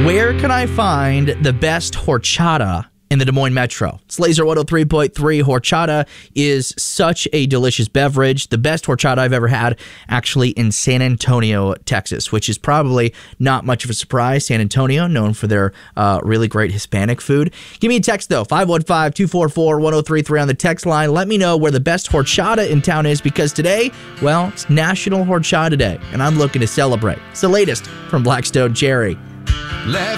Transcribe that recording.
Where can I find the best horchata in the Des Moines Metro? It's Laser 103.3. Horchata is such a delicious beverage. The best horchata I've ever had actually in San Antonio, Texas, which is probably not much of a surprise. San Antonio, known for their really great Hispanic food. Give me a text, though, 515-244-1033 on the text line. Let me know where the best horchata in town is, because today, well, it's National Horchata Day, and I'm looking to celebrate. It's the latest from Black Stone Cherry. Left